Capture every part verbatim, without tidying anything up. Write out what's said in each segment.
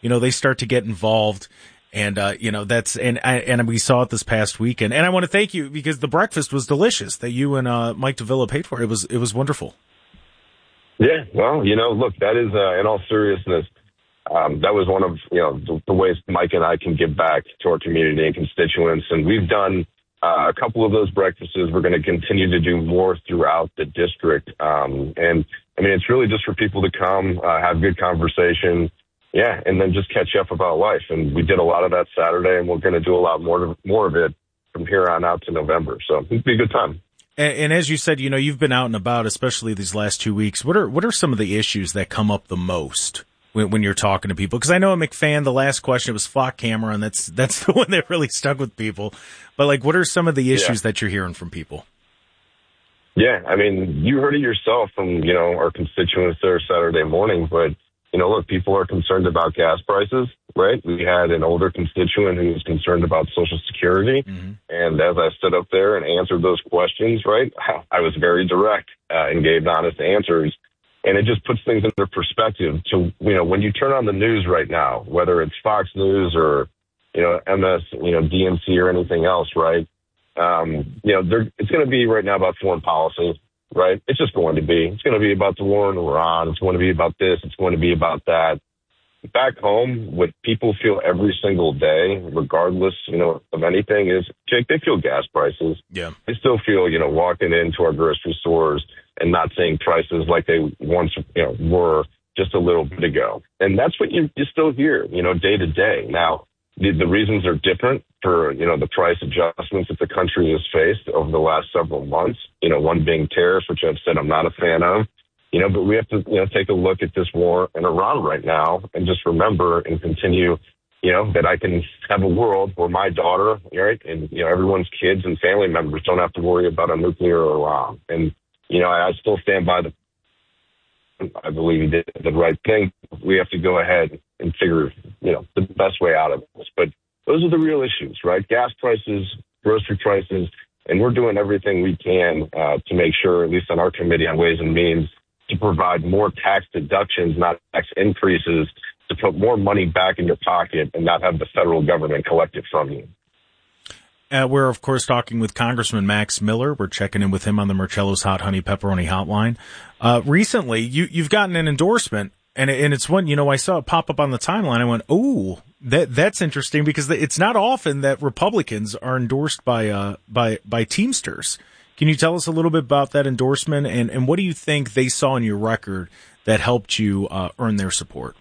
you know, they start to get involved. And, uh, you know, that's, and, and we saw it this past weekend. And I want to thank you because the breakfast was delicious that you and, uh, Mike Davila paid for. It was, it was wonderful. Yeah. Well, you know, look, that is, uh, in all seriousness, um, that was one of, you know, the, the ways Mike and I can give back to our community and constituents. And we've done, uh, a couple of those breakfasts. We're going to continue to do more throughout the district. Um, and I mean, it's really just for people to come, uh, have good conversation. Yeah, and then just catch up about life. And we did a lot of that Saturday, and we're going to do a lot more more of it from here on out to November. So it'll be a good time. And, and as you said, you know, you've been out and about, especially these last two weeks. What are what are some of the issues that come up the most when, when you're talking to people? Because I know at McFan, the last question it was flock camera, and that's that's the one that really stuck with people. But like, what are some of the issues yeah. that you're hearing from people? Yeah, I mean, you heard it yourself from you know our constituents there Saturday morning, but. You know, look, people are concerned about gas prices, right? We had an older constituent who was concerned about Social Security. Mm-hmm. And as I stood up there and answered those questions, right, I was very direct uh, and gave honest answers. And it just puts things into perspective to, you know, when you turn on the news right now, whether it's Fox News or, you know, M S, you know, D N C or anything else, right? Um, you know, there, it's going to be right now about foreign policy. Right? It's just going to be. It's going to be about the war in Iran. It's going to be about this. It's going to be about that. Back home, what people feel every single day, regardless, you know, of anything is, Jake, they feel gas prices. Yeah. They still feel, you know, walking into our grocery stores and not seeing prices like they once, you know, were just a little bit ago. And that's what you, you still hear, you know, day to day. Now, the, the reasons are different for, you know, the price adjustments that the country has faced over the last several months, you know, one being tariffs, which I've said I'm not a fan of, you know, but we have to, you know, take a look at this war in Iran right now and just remember and continue, you know, that I can have a world where my daughter, right, and, you know, everyone's kids and family members don't have to worry about a nuclear Iran. And, you know, I, I still stand by the, I believe he did the right thing. We have to go ahead and figure, you know, the best way out of this. But those are the real issues, right? Gas prices, grocery prices, and we're doing everything we can uh, to make sure, at least on our committee on Ways and Means, to provide more tax deductions, not tax increases, to put more money back in your pocket and not have the federal government collect it from you. Uh, we're, of course, talking with Congressman Max Miller. We're checking in with him on the Marcello's Hot Honey Pepperoni Hotline. Uh, recently, you, you've gotten an endorsement, and, and it's one, you know, I saw it pop up on the timeline. I went, ooh, that, that's interesting because it's not often that Republicans are endorsed by, uh, by, by Teamsters. Can you tell us a little bit about that endorsement, and, and what do you think they saw in your record that helped you uh, earn their support?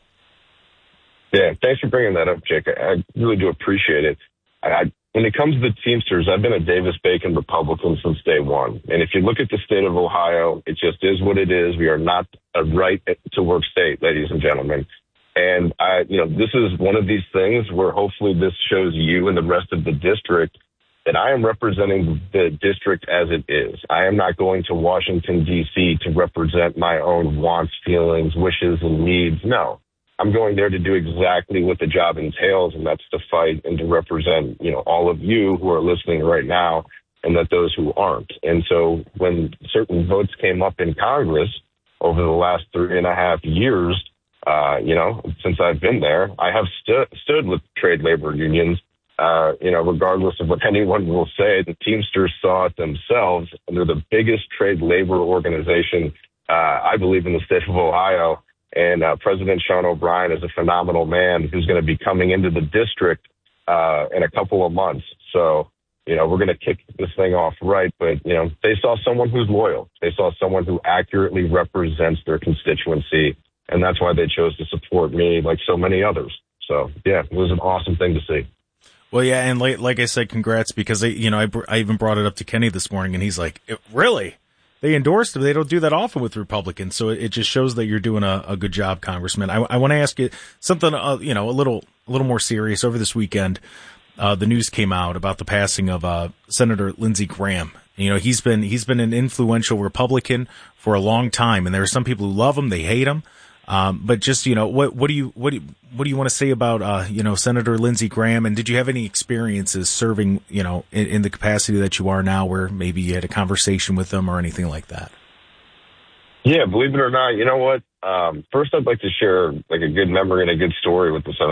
Yeah, thanks for bringing that up, Jake. I, I really do appreciate it. I, I When it comes to the Teamsters, I've been a Davis-Bacon Republican since day one. And if you look at the state of Ohio, it just is what it is. We are not a right-to-work state, ladies and gentlemen. And, I, you know, this is one of these things where hopefully this shows you and the rest of the district that I am representing the district as it is. I am not going to Washington, D C to represent my own wants, feelings, wishes, and needs. No. I'm going there to do exactly what the job entails, and that's to fight and to represent, you know, all of you who are listening right now, and that those who aren't. And so when certain votes came up in Congress over the last three and a half years, uh, you know, since I've been there, I have stu- stood with trade labor unions, uh, you know, regardless of what anyone will say. The Teamsters saw it themselves, and they're the biggest trade labor organization, uh, I believe, in the state of Ohio. And uh, President Sean O'Brien is a phenomenal man who's going to be coming into the district uh, in a couple of months. So, you know, we're going to kick this thing off right. But, you know, they saw someone who's loyal. They saw someone who accurately represents their constituency. And that's why they chose to support me like so many others. So, yeah, it was an awesome thing to see. Well, yeah, and like, like I said, congrats, because, I, you know, I, I even brought it up to Kenny this morning, and he's like, really? They endorsed him. They don't do that often with Republicans, so it, it just shows that you're doing a, a good job, Congressman. I, I want to ask you something, uh, you know, a little, a little more serious. Over this weekend, uh, the news came out about the passing of uh, Senator Lindsey Graham. You know, he's been he's been an influential Republican for a long time, and there are some people who love him, they hate him. Um, but just, you know, what what do you what do you, what do you want to say about uh, you know, Senator Lindsey Graham? And did you have any experiences serving, you know, in, in the capacity that you are now, where maybe you had a conversation with them or anything like that? Yeah, believe it or not, you know what? Um, first, I'd like to share like a good memory and a good story with the Senator.